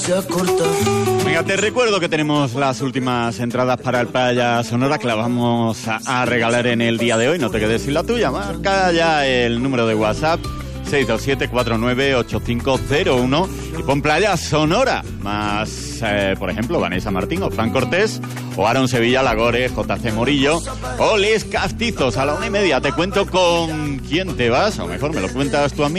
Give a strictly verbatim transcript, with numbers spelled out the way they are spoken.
sea corta. Venga, te recuerdo que tenemos las últimas entradas para el Playa Sonora que la vamos a, a regalar en el día de hoy. No te quedes sin la tuya. Marca ya el número de WhatsApp seis dos siete cuatro nueve ocho cinco cero uno y pon Playa Sonora. Más, eh, por ejemplo, Vanessa Martín o Fran Cortés o Aaron Sevilla, Lagore, J C Morillo o Les Castizos. A la una y media te cuento con quién te vas, o mejor me lo cuentas tú a mí.